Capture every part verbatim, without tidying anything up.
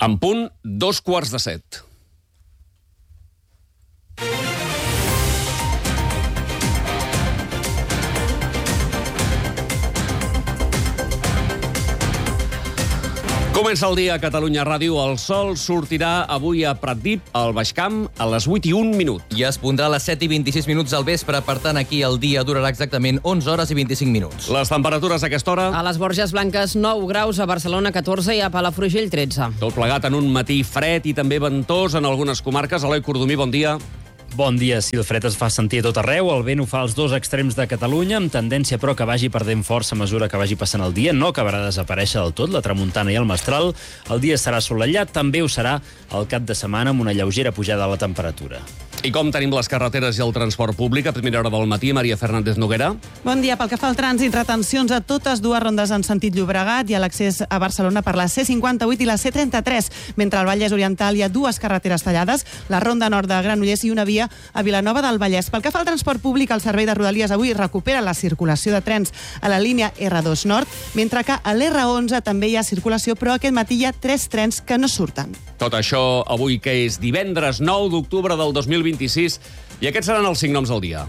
En punt, dos quarts de set. Comença el dia a Catalunya Ràdio. El sol sortirà avui a Pratdip, al Baix Camp, a les vuit i un minut. I es pondrà a les set i vint-i-sis minuts al vespre. Per tant, aquí el dia durarà exactament onze hores i vint-i-cinc minuts. Les temperatures a aquesta hora? A les Borges Blanques, nou graus, a Barcelona, catorze, i a Palafrugell, tretze. Tot plegat en un matí fred i també ventós en algunes comarques. Eloi Cordomí, bon dia. Bon dia. Si el fred es fa sentir a tot arreu, el vent ho fa als dos extrems de Catalunya, amb tendència però que vagi perdent força a mesura que vagi passant el dia. No acabarà de desaparèixer del tot la tramuntana i el mestral. El dia serà assolellat, també ho serà el cap de setmana amb una lleugera pujada de la temperatura. I com tenim les carreteres i el transport públic a primera hora del matí? Maria Fernández Noguera. Bon dia. Pel que fa al trànsit, retencions a totes dues rondes en sentit Llobregat i a l'accés a Barcelona per la C cinquanta-vuit i la C trenta-tres. Mentre al Vallès Oriental hi ha dues carreteres tallades, la ronda nord de Granollers i una via a Vilanova del Vallès. Pel que fa al transport públic, el servei de Rodalies avui recupera la circulació de trens a la línia erre dos Nord, mentre que a l'erre onze també hi ha circulació, però aquest matí hi ha tres trens que no surten. Tot això avui, que és divendres nou d'octubre del dos mil vint-i-sis, i aquests seran els cinc noms del dia.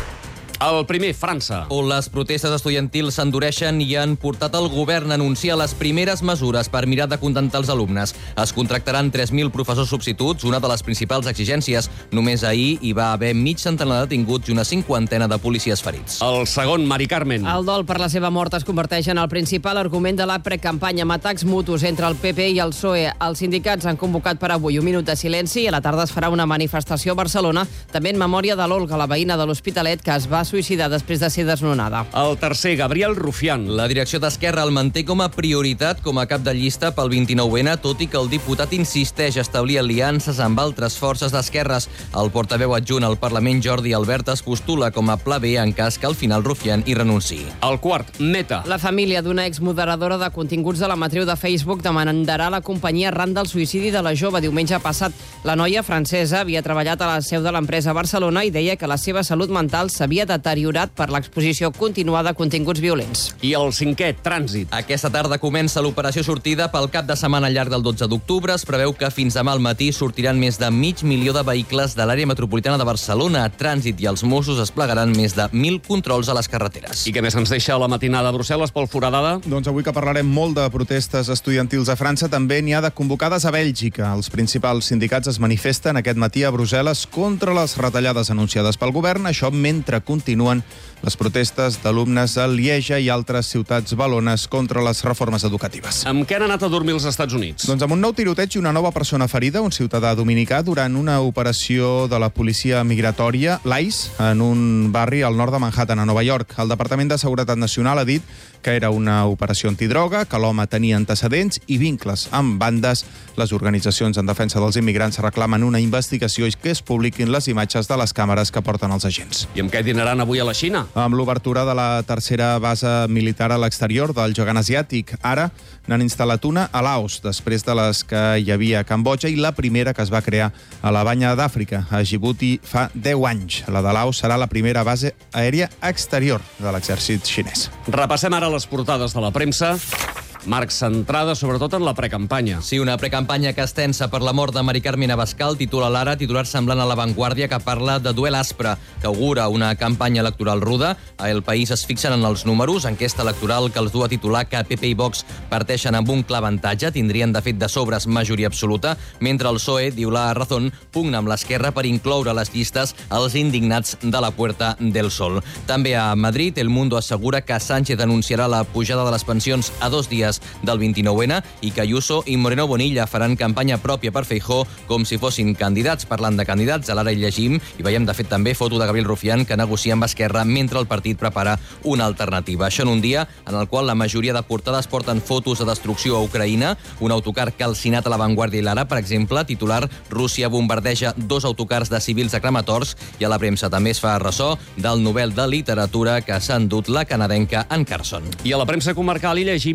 El primer, França. On les protestes estudiantils s'endureixen i han portat el govern a anunciar les primeres mesures per mirar de contentar els alumnes. Es contractaran tres mil professors substituts, una de les principals exigències. Només ahir hi va haver mig centenar de detinguts i una cinquantena de policies ferits. El segon, Mari Carmen. El dol per la seva mort es converteix en el principal argument de la precampanya, amb atacs mutus entre el pe pe i el psoe. Els sindicats han convocat per avui un minut de silenci i a la tarda es farà una manifestació a Barcelona, també en memòria de l'Olga, la veïna de l'Hospitalet, que es va suïcidar després de ser desnonada. El tercer, Gabriel Rufián. La direcció d'Esquerra el manté com a prioritat com a cap de llista pel vint-i-nou ene, tot i que el diputat insisteix a establir aliances amb altres forces d'esquerres. El portaveu adjunt al Parlament, Jordi Albert, es postula com a pla B en cas que al final Rufián hi renunciï. El quart, Meta. La família d'una exmoderadora de continguts de la matriu de Facebook demandarà la companyia arran del suïcidi de la jove diumenge passat. La noia francesa havia treballat a la seu de l'empresa a Barcelona i deia que la seva salut mental s'havia deteriorat per l'exposició continuada a continguts violents. I el cinquè, Trànsit. Aquesta tarda comença l'operació sortida pel cap de setmana llarg del dotze d'octubre. Es preveu que fins demà al matí sortiran més de mig milió de vehicles de l'àrea metropolitana de Barcelona. A Trànsit i els Mossos es plegaran més de mil controls a les carreteres. I què més ens deixa la matinada a Brussel·les, Pol Foradada? Doncs avui que parlarem molt de protestes estudiantils a França, també n'hi ha de convocades a Bèlgica. Els principals sindicats es manifesten aquest matí a Brussel·les contra les retallades anunciades pel govern, això mentre continuen les protestes d'alumnes a Lieja i altres ciutats balones contra les reformes educatives. Amb què han anat a dormir els Estats Units? Doncs amb un nou tiroteig i una nova persona ferida, un ciutadà dominicà, durant una operació de la policia migratòria, l'ICE, en un barri al nord de Manhattan, a Nova York. El Departament de Seguretat Nacional ha dit que era una operació antidroga, que l'home tenia antecedents i vincles amb bandes. Les organitzacions en defensa dels immigrants reclamen una investigació i que es publiquin les imatges de les càmeres que porten els agents. I amb què dinaran avui a la Xina? Amb l'obertura de la tercera base militar a l'exterior del gegant asiàtic. Ara n'han instal·lat una a Laos, després de les que hi havia a Cambodja, i la primera que es va crear a la Banya d'Àfrica, a Djibouti, fa deu anys. La de Laos serà la primera base aèria exterior de l'exèrcit xinès. Repassem ara les portades de la premsa. Marc, centrada sobretot en la precampanya. Sí, una precampanya que es tensa per la mort de Mari Carmen Abascal, titula l'Ara, titular semblant a La Vanguardia, que parla de duel aspre, que augura una campanya electoral ruda. A El País es fixen en els números, enquesta electoral que els du a titular que pe pe i Vox parteixen amb un clar avantatge, tindrien de fet de sobres majoria absoluta, mentre el psoe, diu La Razón, pugna amb l'esquerra per incloure a les llistes els indignats de la Puerta del Sol. També a Madrid, El Mundo assegura que Sánchez anunciarà la pujada de les pensions a dos dies del vint-i-nou ene i que Ayuso i Moreno Bonilla faran campanya pròpia per Feijóo com si fossin candidats. Parlant de candidats, a l'Ara hi llegim i veiem de fet també foto de Gabriel Rufián que negocia amb Esquerra mentre el partit prepara una alternativa. Això en un dia en el qual la majoria de portades porten fotos de destrucció a Ucraïna, un autocar calcinat a La Vanguardia i l'Ara, per exemple, titular Rússia bombardeja dos autocars de civils a Kramatorsk, i a la premsa també es fa ressò del Nobel de Literatura que s'ha endut la canadenca Anne Carson. I a la premsa comarcal hi llegim que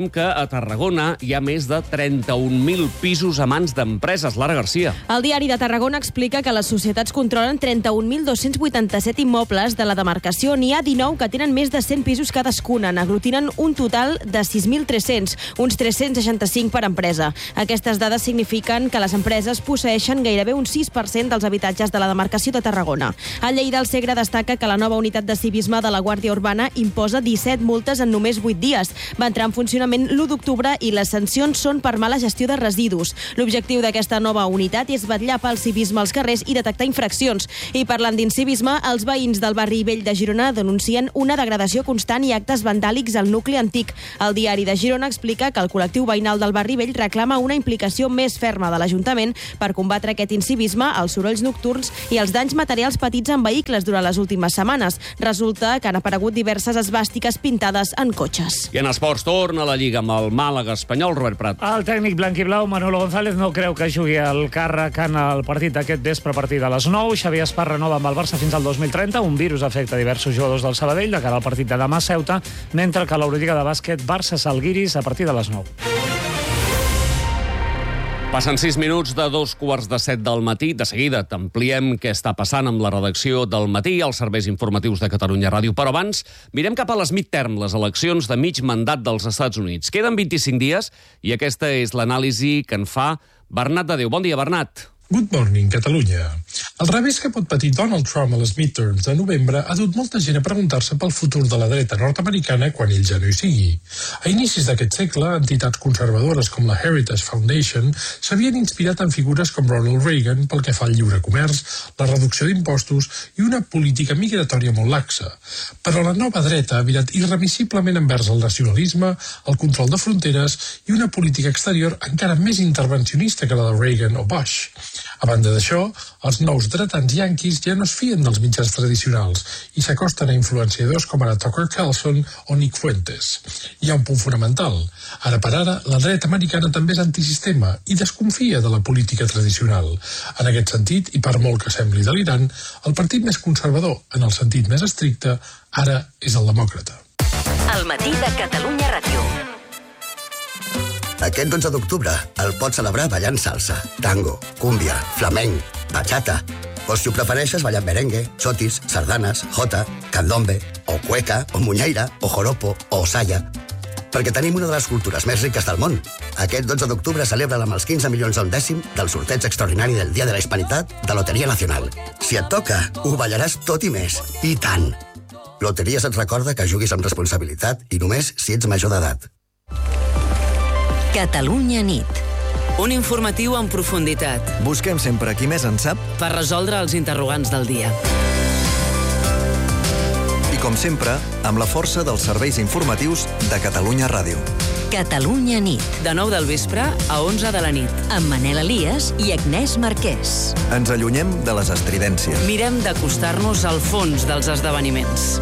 a Tarragona hi ha més de trenta-un mil pisos a mans d'empreses. Lara Garcia. El Diari de Tarragona explica que les societats controlen trenta-un mil dos-cents vuitanta-set immobles de la demarcació. N'hi ha dinou que tenen més de cent pisos cadascuna. N'aglutinen un total de sis mil tres-cents, uns tres-cents seixanta-cinc per empresa. Aquestes dades signifiquen que les empreses posseeixen gairebé un sis per cent dels habitatges de la demarcació de Tarragona. El Lleida el Segre destaca que la nova unitat de civisme de la Guàrdia Urbana imposa disset multes en només vuit dies. Va entrar en funcionament l'u d'octubre i les sancions són per mala gestió de residus. L'objectiu d'aquesta nova unitat és vetllar pel civisme als carrers i detectar infraccions. I parlant d'incivisme, els veïns del barri vell de Girona denuncien una degradació constant i actes vandàlics al nucli antic. El Diari de Girona explica que el col·lectiu veïnal del barri vell reclama una implicació més ferma de l'Ajuntament per combatre aquest incivisme, els sorolls nocturns i els danys materials patits en vehicles durant les últimes setmanes. Resulta que han aparegut diverses esvàstiques pintades en cotxes. I en esports torna la Lliga amb el Màlaga espanyol, Robert Prat. El tècnic blanquiblau, Manolo González, no creu que jugui al càrrec en el partit d'aquest vespre a partir de les nou. Xavi Esparra renova amb el Barça fins al dos mil trenta. Un virus afecta diversos jugadors del Sabadell de cara al partit de demà a Ceuta, mentre que l'Eurolliga de bàsquet Barça-Salguiris a partir de les nou. Passen sis minuts de dos quarts de set del matí. De seguida t'ampliem què està passant amb la redacció del matí als serveis informatius de Catalunya Ràdio. Però abans, mirem cap a les midterm, les eleccions de mig mandat dels Estats Units. Queden vint-i-cinc dies i aquesta és l'anàlisi que en fa Bernat de Déu. Bon dia, Bernat. Good morning, Catalunya. El revés que pot patir Donald Trump a les midterms de novembre ha dut molta gent a preguntar-se pel futur de la dreta nord-americana quan ell ja no hi sigui. A inicis d'aquest segle, entitats conservadores com la Heritage Foundation s'havien inspirat en figures com Ronald Reagan pel que fa al lliure comerç, la reducció d'impostos i una política migratòria molt laxa. Però la nova dreta ha virat irremissiblement envers el nacionalisme, el control de fronteres i una política exterior encara més intervencionista que la de Reagan o Bush. A banda d'això, els nous dretans yanquis ja no es fien dels mitjans tradicionals i s'acosten a influenciadors com ara Tucker Carlson o Nick Fuentes. Hi ha un punt fonamental. Ara per ara, la dreta americana també és antisistema i desconfia de la política tradicional. En aquest sentit, i per molt que sembli delirant, el partit més conservador, en el sentit més estricte, ara és el demòcrata. El matí de Catalunya Ràdio. Aquest dotze d'octubre el pots celebrar ballant salsa, tango, cúmbia, flamenc, bachata, o si ho prefereixes ballant merengue, chotis, sardanes, jota, candombe, o cueca, o muñeira, o joropo, o osaya. Perquè tenim una de les cultures més riques del món. Aquest dotze d'octubre celebra amb els quinze milions a un dècim del sorteig extraordinari del Dia de la Hispanitat de Loteria Nacional. Si et toca, ho ballaràs tot i més. I tant! Loteries et recorda que juguis amb responsabilitat i només si ets major d'edat. Catalunya nit. Un informatiu en profunditat. Busquem sempre qui més en sap per resoldre els interrogants del dia. I com sempre, amb la força dels serveis informatius de Catalunya Ràdio. Catalunya nit. De nou del vespre a onze de la nit. Amb Manel Elias i Agnès Marquès. Ens allunyem de les estridències. Mirem d'acostar-nos al fons dels esdeveniments.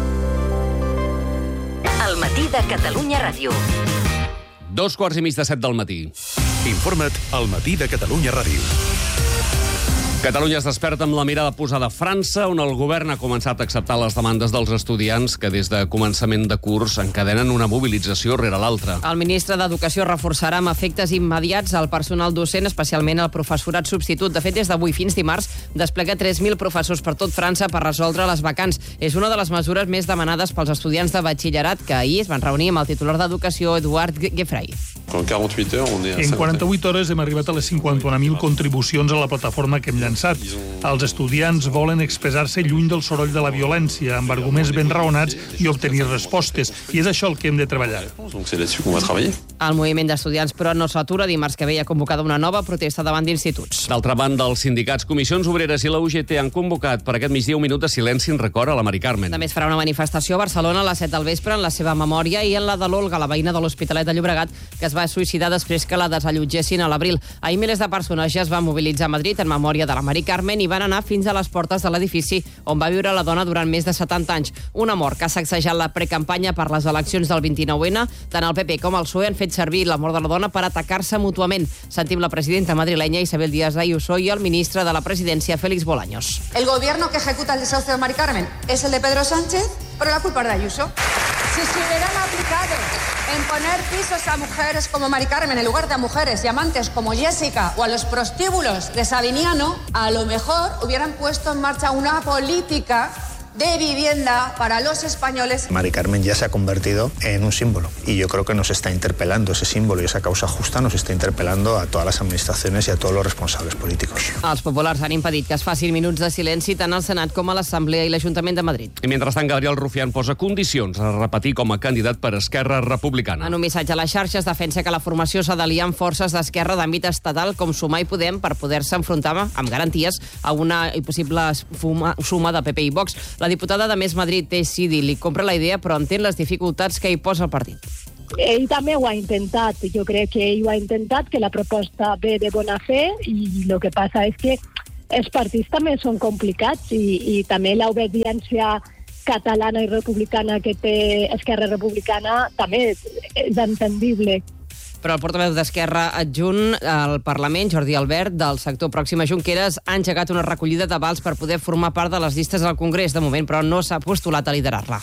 El matí de Catalunya Ràdio. Dos quarts i mig de set del matí. Informa't al matí de Catalunya Ràdio. Catalunya es desperta amb la mirada posada a França, on el govern ha començat a acceptar les demandes dels estudiants que des de començament de curs encadenen una mobilització rere l'altra. El ministre d'Educació reforçarà amb efectes immediats el personal docent, especialment el professorat substitut. De fet, des d'avui fins dimarts desplega tres mil professors per tot França per resoldre les vacants. És una de les mesures més demanades pels estudiants de batxillerat que ahir es van reunir amb el titular d'Educació, Eduard Gueffrey. En quaranta-vuit hores hem arribat a les cinquanta mil contribucions a la plataforma que hem llançat. Els estudiants volen expressar-se lluny del soroll de la violència, amb arguments ben raonats i obtenir respostes. I és això el que hem de treballar. El moviment d'estudiants, però, no s'atura. Dimarts que ve hi ha convocada una nova protesta davant d'instituts. D'altra banda, els sindicats, Comissions Obreres i la U G T han convocat per aquest migdia un minut de silenci en record a la Mari Carmen. També es farà una manifestació a Barcelona a les set del vespre en la seva memòria i en la de l'Olga, la veïna de l'Hospitalet de Llobregat, que es va suïcidar després que la desallotgessin a l'abril. Ahir milers de persones ja es van mobilitzar a Madrid en memòria de la Mari Carmen i van anar fins a les portes de l'edifici on va viure la dona durant més de setanta anys. Una mort que ha sacsejat la precampanya per les eleccions del vint-i-nou ene. Tant el P P com el P S O E han fet servir la mort de la dona per atacar-se mútuament. Sentim la presidenta madrilenya Isabel Díaz Ayuso i el ministre de la presidència Félix Bolaños. El gobierno que ejecuta el desahucio de Mari Carmen es el de Pedro Sánchez, pero la culpa es de Ayuso. Si se hubieran aplicado en poner pisos a mujeres como Mari Carmen en lugar de a mujeres y amantes como Jessica o a los prostíbulos de Sabiniano, a lo mejor hubieran puesto en marcha una política de vivienda para los españoles. Mari Carmen ya se ha convertido en un símbolo y yo creo que nos está interpelando ese símbolo y esa causa justa nos está interpelando a todas las administraciones y a todos los responsables políticos. Els populars han impedit que es facin minuts de silenci tant al Senat com a l'Assemblea i l'Ajuntament de Madrid. I mentrestant, Gabriel Rufián posa condicions a repetir com a candidat per Esquerra Republicana. En un missatge a les xarxes defensa que la formació s'ha d'aliar amb forces d'esquerra d'àmbit estatal com Sumar i Podem per poder-se enfrontar amb garanties a una possible fuma, suma de P P i Vox. La diputada de Més Madrid, Teix Sidi, li compra la idea, però entén les dificultats que hi posa el partit. Ell també ho ha intentat. Jo crec que ell ho ha intentat, que la proposta ve de bona fe, i el que passa és que els partits també són complicats i, i també l'obediència catalana i republicana que té Esquerra Republicana també és entendible. Però el portaveu d'Esquerra adjunt al Parlament, Jordi Albert, del sector pròxim a Junqueras, ha engegat una recollida d'avals per poder formar part de les llistes al Congrés. De moment, però, no s'ha postulat a liderar-la.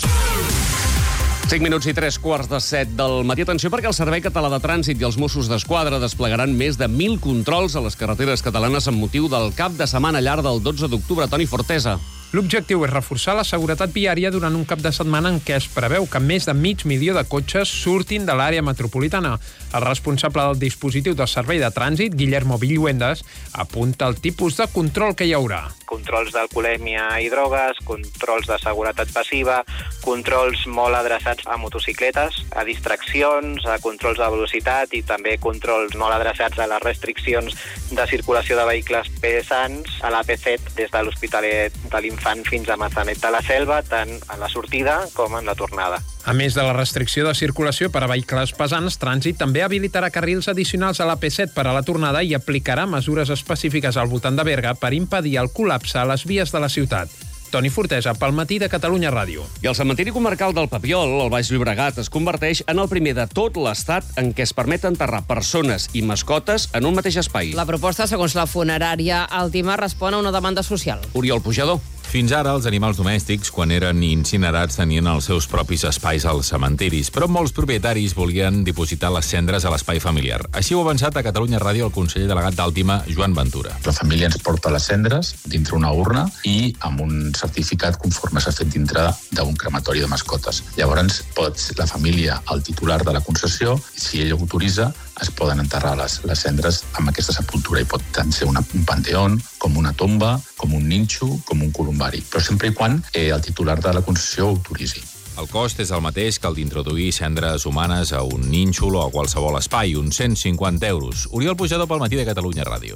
cinc minuts i tres quarts de set del matí. Atenció, perquè el Servei Català de Trànsit i els Mossos d'Esquadra desplegaran més de mil controls a les carreteres catalanes amb motiu del cap de setmana llarg del dotze d'octubre. Toni Fortesa. L'objectiu és reforçar la seguretat viària durant un cap de setmana en què es preveu que més de mig milió de cotxes surtin de l'àrea metropolitana. El responsable del dispositiu del Servei de Trànsit, Guillermo Villuendas, apunta el tipus de control que hi haurà. Controls d'alcoholèmia i drogues, controls de seguretat passiva, controls molt adreçats a motocicletes, a distraccions, a controls de velocitat i també controls molt adreçats a les restriccions de circulació de vehicles pesants a l'A P set des de l'Hospitalet de l'Infant fins a Massanet de la Selva, tant en la sortida com en la tornada. A més de la restricció de circulació per a vehicles pesants, Trànsit també habilitarà carrils addicionals a l'A P set per a la tornada i aplicarà mesures específiques al voltant de Berga per impedir el col·lapse a les vies de la ciutat. Toni Fortesa, pel Matí de Catalunya Ràdio. I el cementiri comarcal del Papiol, al Baix Llobregat, es converteix en el primer de tot l'Estat en què es permet enterrar persones i mascotes en un mateix espai. La proposta, segons la funerària Altima, respon a una demanda social. Oriol Pujador. Fins ara, els animals domèstics, quan eren incinerats, tenien els seus propis espais als cementiris, però molts propietaris volien dipositar les cendres a l'espai familiar. Així ho ha avançat a Catalunya Ràdio el conseller delegat d'Àltima, Joan Ventura. La família ens porta les cendres dintre una urna i amb un certificat conforme s'ha fet dintre d'un crematori de mascotes. Llavors, pot la família, el titular de la concessió, si ell ho autoritza, es poden enterrar les, les cendres amb aquesta sepultura i pot tant ser una, un panteón, com una tomba, com un ninxo, com un columbari, però sempre i quan eh, el titular de la concessió ho autoritzi. El cost és el mateix que el d'introduir cendres humanes a un nínxol o a qualsevol espai, uns cent cinquanta euros. Oriol Pujador pel Matí de Catalunya Ràdio.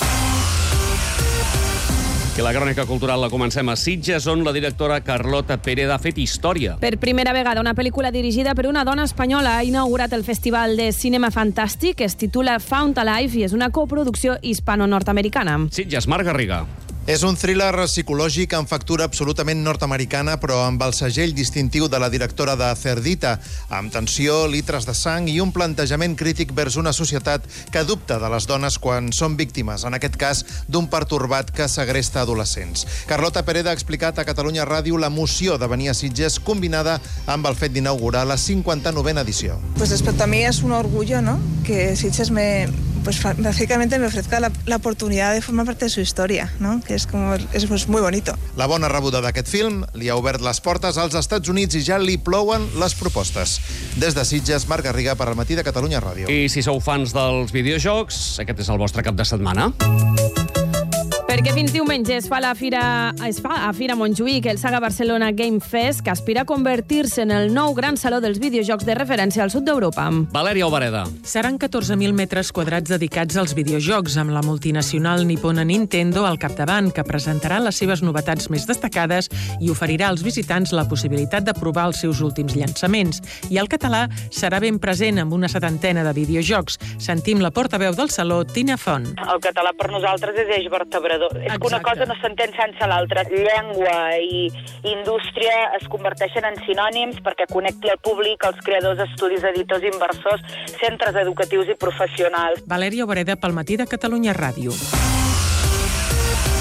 I la crònica cultural la comencem a Sitges, on la directora Carlota Pérez ha fet història. Per primera vegada, una pel·lícula dirigida per una dona espanyola ha inaugurat el Festival de Cinema Fantàstic, es titula Found Alive i és una coproducció hispano-nord-americana. Sitges, Marc Garriga. És un thriller psicològic amb factura absolutament nord-americana, però amb el segell distintiu de la directora de Cerdita, amb tensió, litres de sang i un plantejament crític vers una societat que dubta de les dones quan són víctimes, en aquest cas, d'un pertorbat que segresta adolescents. Carlota Pérez ha explicat a Catalunya Ràdio l'emoció de venir a Sitges combinada amb el fet d'inaugurar la cincuenta-novena edició. Pues respecto a mí es un orgullo, ¿no? Que Sitges me... pues básicamente me ofrezca la, la oportunidad de formar parte de su historia, ¿no? Que es como es pues, muy bonito. La bona rebuda d'aquest film li ha obert les portes als Estats Units i ja li plouen les propostes. Des de Sitges, Marc Garriga per al Matí de Catalunya Ràdio. I si sou fans dels videojocs, aquest és el vostre cap de setmana. Perquè fins diumenge es fa, la fira, es fa a Fira Montjuïc el Saga Barcelona Game Fest, que aspira a convertir-se en el nou gran saló dels videojocs de referència al sud d'Europa. Valèria Obareda. Seran catorze mil metres quadrats dedicats als videojocs, amb la multinacional nipona Nintendo al capdavant, que presentarà les seves novetats més destacades i oferirà als visitants la possibilitat de provar els seus últims llançaments. I el català serà ben present amb una setantena de videojocs. Sentim la portaveu del saló, Tina Font. El català per nosaltres és eix vertebrador. És que una cosa no s'entén sense l'altra. Llengua i indústria es converteixen en sinònims perquè connecti el públic, els creadors, estudis, editors, inversors, centres educatius i professionals. Valèria Obareda pel Matí de Catalunya Ràdio.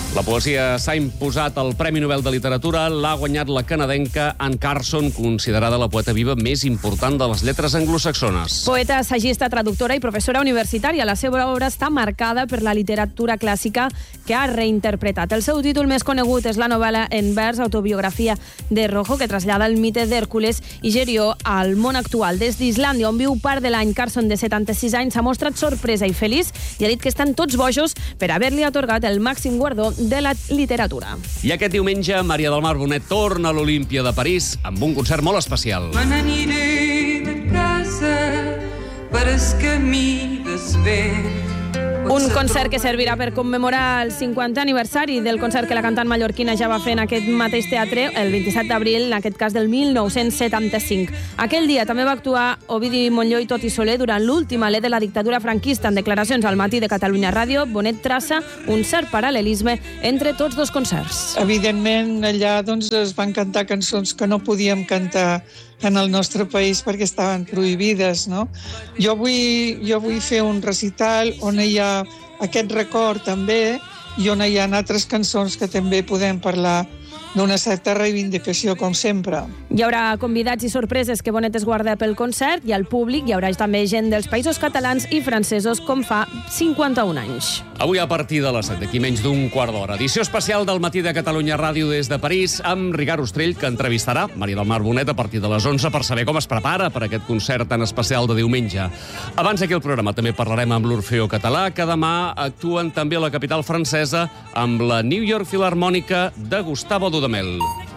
La poesia s'ha imposat al Premi Nobel de Literatura, l'ha guanyat la canadenca Anne Carson, considerada la poeta viva més important de les lletres anglosaxones. Poeta, assagista, traductora i professora universitària. La seva obra està marcada per la literatura clàssica que ha reinterpretat. El seu títol més conegut és la novel·la en vers Autobiografia de Rojo, que trasllada el mite d'Hèrcules i Gerió al món actual. Des d'Islàndia, on viu part de l'any, Carson, de setanta-sis anys, s'ha mostrat sorpresa i feliç i ha dit que estan tots bojos per haver-li atorgat el màxim guardó de la literatura. I aquest diumenge, Maria del Mar Bonet torna a l'Olímpia de París amb un concert molt especial. Me n'aniré de casa per el camí del vent. Un concert que servirà per commemorar el cinquantè aniversari del concert que la cantant mallorquina ja va fer en aquest mateix teatre el vint-i-set d'abril, en aquest cas del mil nou-cents setanta-cinc. Aquell dia també va actuar Ovidi Montllor i Toti Soler durant l'últim alè de la dictadura franquista. En declaracions al Matí de Catalunya Ràdio, Bonet traça un cert paral·lelisme entre tots dos concerts. Evidentment, allà doncs, es van cantar cançons que no podíem cantar en el nostre país perquè estaven prohibides, no? Jo vull, jo vull fer un recital on hi ha aquest record també i on hi ha altres cançons que també podem parlar d'una certa reivindicació, com sempre. Hi haurà convidats i sorpreses que Bonet es guarda pel concert i al públic hi haurà també gent dels països catalans i francesos com fa cinquanta-un anys. Avui a partir de les set, d'aquí menys d'un quart d'hora. Edició especial del Matí de Catalunya Ràdio des de París amb Ricard Ostrell, que entrevistarà Maria del Mar Bonet a partir de les onze per saber com es prepara per aquest concert tan especial de diumenge. Abans aquí al programa també parlarem amb l'Orfeó Català, que demà actuen també a la capital francesa amb la New York Filharmònica de Gustavo Dudamel.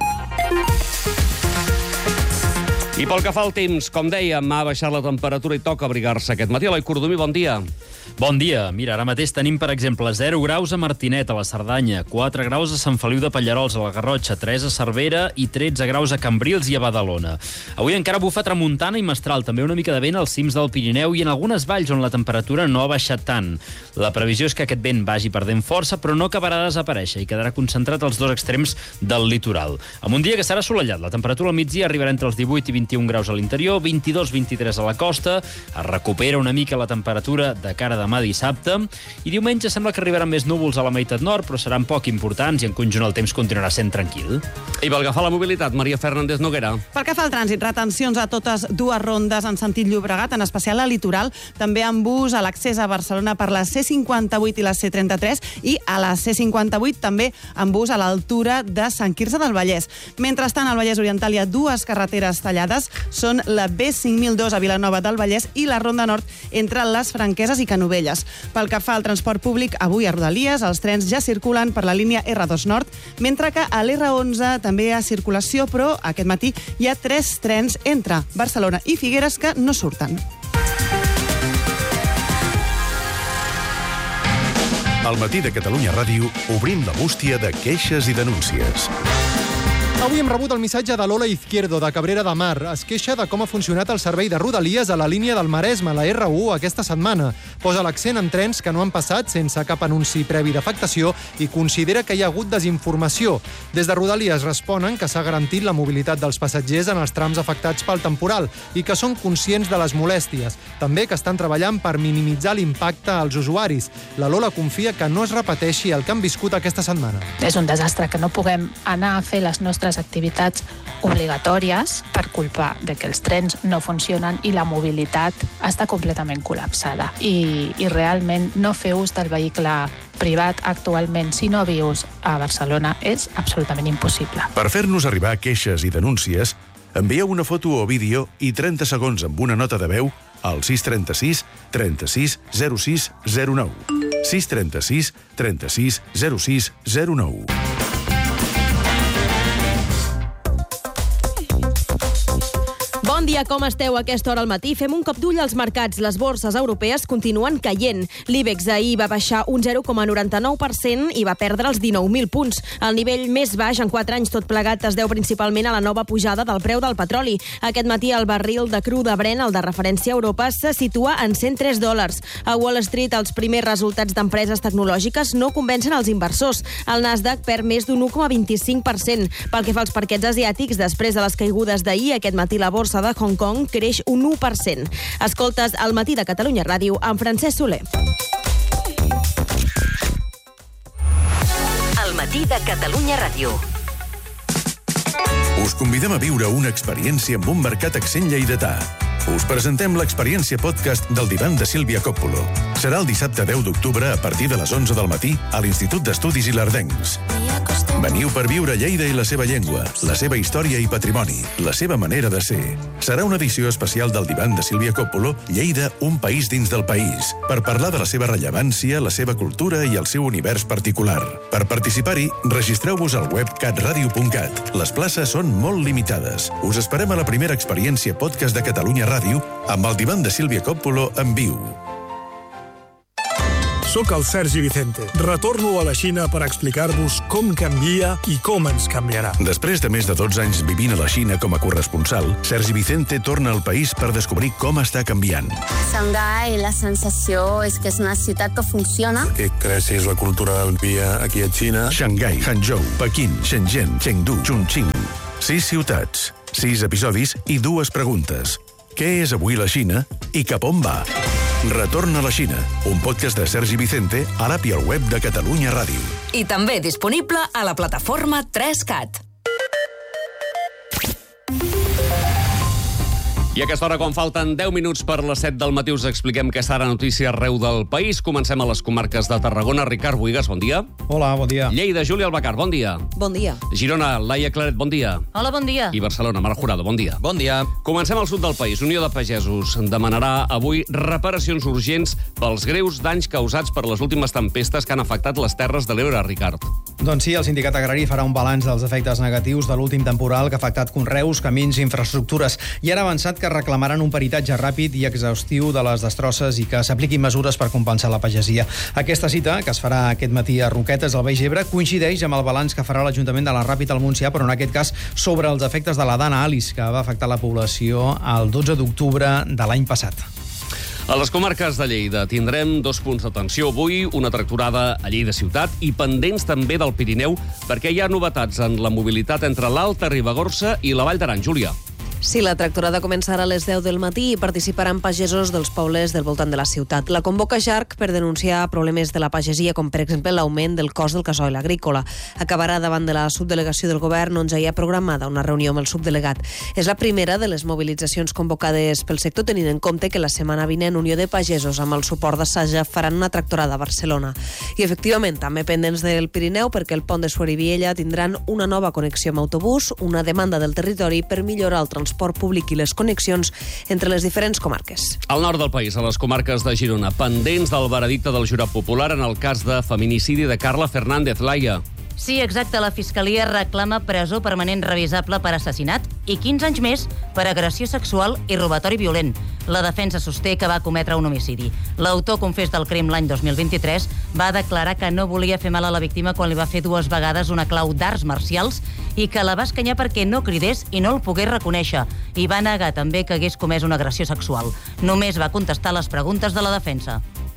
I pel que fa al temps, com dèiem, ha baixat la temperatura i toca abrigar-se aquest matí. Eloi Cordomí, bon dia. Bon dia. Mira, ara mateix tenim, per exemple, zero graus a Martinet, a la Cerdanya, quatre graus a Sant Feliu de Pallerols, a la Garrotxa, tres a Cervera i tretze graus a Cambrils i a Badalona. Avui encara bufa tramuntana i mestral, també una mica de vent als cims del Pirineu i en algunes valls on la temperatura no ha baixat tant. La previsió és que aquest vent vagi perdent força, però no acabarà de desaparèixer i quedarà concentrat als dos extrems del litoral. Amb un dia que serà assolellat, la temperatura al migdia arribarà entre els divuit i vint-i-un graus a l'interior, vint-i-dos a vint-i-tres a la costa, es recupera una mica la temperatura de cara a demà dissabte, i diumenge sembla que arribaran més núvols a la meitat nord, però seran poc importants i en conjunt el temps continuarà sent tranquil. I pel que fa a la mobilitat, Maria Fernández Noguera. Pel que fa al trànsit, retencions a totes dues rondes en sentit Llobregat, en especial a litoral, també amb bus a l'accés a Barcelona per la C cinquanta-vuit i la C trenta-tres i a la C cinquanta-vuit també amb bus a l'altura de Sant Quirze del Vallès. Mentrestant, al Vallès Oriental hi ha dues carreteres tallades, són la B cinc mil dos a Vilanova del Vallès i la Ronda Nord entre les Franqueses i Canovelles. Pel que fa al transport públic, avui a Rodalies els trens ja circulen per la línia erre dos Nord, mentre que a l'erre onze també hi ha circulació, però aquest matí hi ha tres trens entre Barcelona i Figueres que no surten. Al Matí de Catalunya Ràdio obrim la bústia de queixes i denúncies. Avui hem rebut el missatge de Lola Izquierdo, de Cabrera de Mar. Es queixa de com ha funcionat el servei de Rodalies a la línia del Maresme, la erre u, aquesta setmana. Posa l'accent en trens que no han passat sense cap anunci previ d'afectació i considera que hi ha hagut desinformació. Des de Rodalies responen que s'ha garantit la mobilitat dels passatgers en els trams afectats pel temporal i que són conscients de les molèsties. També que estan treballant per minimitzar l'impacte als usuaris. La Lola confia que no es repeteixi el que han viscut aquesta setmana. És un desastre que no puguem anar a fer les nostres activitats obligatòries per culpa de que els trens no funcionen i la mobilitat està completament col·lapsada. I, i realment no fer ús del vehicle privat actualment, si no vius a Barcelona, és absolutament impossible. Per fer-nos arribar queixes i denúncies, envieu una foto o vídeo i trenta segons amb una nota de veu al sis trenta-sis trenta-sis zero sis zero nou. sis trenta-sis trenta-sis zero sis zero nou. Bon dia, com esteu a aquesta hora al matí? Fem un cop d'ull als mercats. Les borses europees continuen caient. L'IBEX ahir va baixar un zero coma noranta-nou per cent i va perdre els dinou mil punts. El nivell més baix en quatre anys tot plegat es deu principalment a la nova pujada del preu del petroli. Aquest matí el barril de cru de Brent, el de referència a Europa, se situa en cent tres dòlars. A Wall Street, els primers resultats d'empreses tecnològiques no convencen els inversors. El Nasdaq perd més d'un u coma vint-i-cinc per cent. Pel que fa als parquets asiàtics, després de les caigudes d'ahir, aquest matí la borsa de Hong Kong creix un u per cent. Escoltes El Matí de Catalunya Ràdio amb Francesc Soler. El matí de Catalunya Ràdio. Us convidem a viure una experiència amb un mercat accent lleidatà. Us presentem l'experiència podcast del divan de Sílvia Coppolo. Serà el dissabte deu d'octubre a partir de les onze del matí a l'Institut d'Estudis Ilerdencs. Veniu per viure Lleida i la seva llengua, la seva història i patrimoni, la seva manera de ser. Serà una edició especial del divan de Sílvia Coppolo, Lleida, un país dins del país, per parlar de la seva rellevància, la seva cultura i el seu univers particular. Per participar-hi, registreu-vos al web catradio punt cat. Les places són molt limitades. Us esperem a la primera experiència podcast de Catalunya Ràdio amb el divan de Sílvia Coppolo en viu. Soc el Sergi Vicente. Retorno a la Xina per explicar-vos com canvia i com ens canviarà. Després de més de dotze anys vivint a la Xina com a corresponsal, Sergi Vicente torna al país per descobrir com està canviant. Xangai, la sensació és que és una ciutat que funciona. Què creus que és la cultura del dia aquí a Xina? Xangai, Hangzhou, Pequín, Shenzhen, Chengdu, Chongqing. Sis ciutats, sis episodis i dues preguntes. Què és avui la Xina i cap on va? Retorn a la Xina, un podcast de Sergi Vicente a l'app i al web de Catalunya Ràdio. I també disponible a la plataforma tres cat. I a aquesta hora, quan falten deu minuts per les set del matí, us expliquem què serà notícia arreu del país. Comencem a les comarques de Tarragona. Ricard Buigas, bon dia. Hola, bon dia. Lleida, Júlia Albacar, bon dia. Bon dia. Girona, Laia Claret, bon dia. Hola, bon dia. I Barcelona, Marc Jurado, bon dia. Bon dia. Comencem al sud del país. Unió de Pagesos demanarà avui reparacions urgents pels greus danys causats per les últimes tempestes que han afectat les terres de l'Ebre, Ricard. Doncs sí, el sindicat agrari farà un balanç dels efectes negatius de l'últim temporal que ha afectat conreus, camins i infraestructures. I han avançat que reclamaran un peritatge ràpid i exhaustiu de les destrosses i que s'apliquin mesures per compensar la pagesia. Aquesta cita, que es farà aquest matí a Roquetes, al Baix Ebre, coincideix amb el balanç que farà l'Ajuntament de la Ràpita al Montsià, però en aquest cas sobre els efectes de la Dana Alice, que va afectar la població el dotze d'octubre de l'any passat. A les comarques de Lleida tindrem dos punts d'atenció avui, una tractorada a Lleida ciutat i pendents també del Pirineu, perquè hi ha novetats en la mobilitat entre l'Alta Ribagorça i la Vall d'Aran. Júlia. Sí, la tractorada començarà a les deu del matí i participaran pagesos dels pobles del voltant de la ciutat. La convoca Jarc per denunciar problemes de la pagesia, com per exemple l'augment del cost del gasoil agrícola. Acabarà davant de la subdelegació del govern, on ja hi ha programada una reunió amb el subdelegat. És la primera de les mobilitzacions convocades pel sector, tenint en compte que la setmana vinent Unió de Pagesos, amb el suport de Saja, faran una tractorada a Barcelona. I, efectivament, també pendents del Pirineu, perquè el pont de Sueriviella tindran una nova connexió amb autobús, una demanda del territori per millorar el transport transport públic i les connexions entre les diferents comarques. Al nord del país, a les comarques de Girona, pendents del veredicte del jurat popular en el cas de feminicidi de Carla Fernández. Laia. Sí, exacte. La Fiscalia reclama presó permanent revisable per assassinat i quinze anys més per agressió sexual i robatori violent. La defensa sosté que va cometre un homicidi. L'autor confés del crim l'any dos mil vint-i-tres va declarar que no volia fer mal a la víctima quan li va fer dues vegades una clau d'arts marcials i que la va escanyar perquè no cridés i no el pogués reconèixer. I va negar també que hagués comès una agressió sexual. Només va contestar les preguntes de la defensa.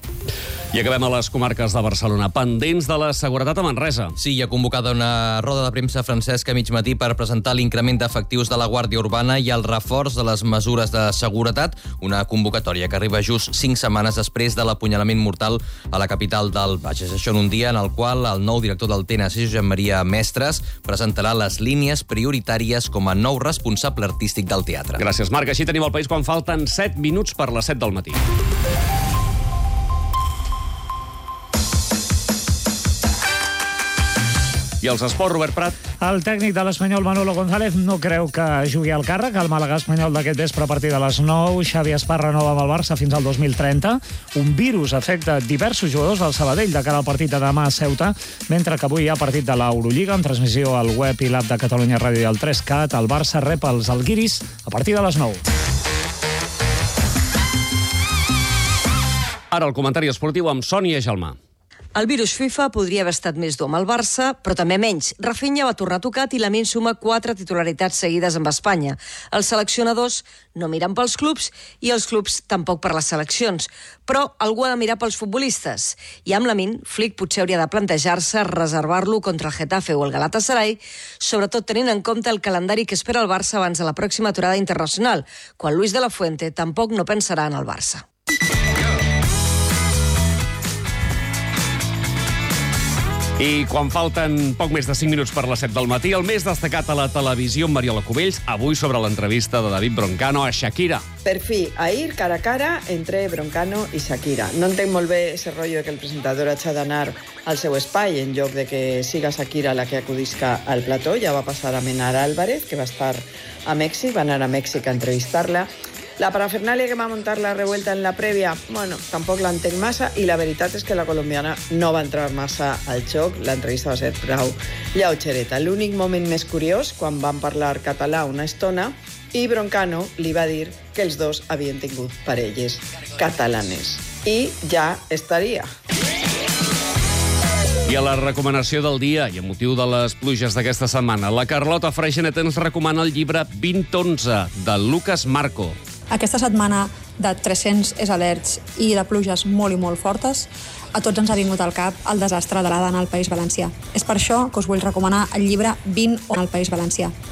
I acabem a les comarques de Barcelona, pendents de la seguretat a Manresa. Sí, hi ha convocada una roda de premsa Francesc a mig matí per presentar l'increment d'efectius de la Guàrdia Urbana i el reforç de les mesures de seguretat, una convocatòria que arriba just cinc setmanes després de l'apunyalament mortal a la capital del Bages. Això en un dia en el qual el nou director del T N C, Josep Maria Mestres, presentarà les línies prioritàries com a nou responsable artístic del teatre. Gràcies, Marc. Així tenim el país quan falten set minuts per les set del matí. I els esports, Robert Prat. El tècnic de l'Espanyol, Manolo González, no creu que jugui al càrrec. El Màlaga espanyol d'aquest vespre a partir de les nou. Xavi Esparra renova amb el Barça fins al dos mil trenta. Un virus afecta diversos jugadors del Sabadell de cara al partit de demà a Ceuta, mentre que avui hi ha partit de l'Eurolliga en transmissió al web i l'app de Catalunya Ràdio i al tres cat. El Barça rep els Alguiris a partir de les nou. Ara el comentari esportiu amb Sònia Gelmà. El virus FIFA podria haver estat més dur amb el Barça, però també menys. Rafinha va tornar tocat i Lamine suma quatre titularitats seguides amb Espanya. Els seleccionadors no miren pels clubs i els clubs tampoc per les seleccions. Però algú ha de mirar pels futbolistes. I amb Lamine, Flick potser hauria de plantejar-se reservar-lo contra el Getafe o el Galatasaray, sobretot tenint en compte el calendari que espera el Barça abans de la pròxima aturada internacional, quan Luis de la Fuente tampoc no pensarà en el Barça. I quan falten poc més de cinc minuts per les set del matí, el més destacat a la televisió amb Mariola Cubells, avui sobre l'entrevista de David Broncano a Shakira. Per fi, ahir, cara a cara, entre Broncano i Shakira. No entenc molt bé ese rotllo de que el presentador hagi d'anar al seu espai en lloc de que siga Shakira la que acudisca al plató. Ja va passar a Menar Álvarez, que va estar a Mèxic, va anar a Mèxic a entrevistar-la. La parafernàlia que va muntar la revuelta en la prèvia, bueno, tampoc l'entenc massa, i la veritat és que la colombiana no va entrar massa al xoc. L'entrevista va ser prou lleugereta. L'únic moment més curiós, quan van parlar català una estona, i Broncano li va dir que els dos havien tingut parelles catalanes. I ja estaria. I a la recomanació del dia, i a motiu de les pluges d'aquesta setmana, la Carlota Freixenet ens recomana el llibre vint onze, de Lucas Marco. Aquesta setmana de tres-cents és alerts i de pluges molt i molt fortes, a tots ens ha vingut al cap el desastre de l'Adana al País Valencià. És per això que us vull recomanar el llibre vint al País Valencià.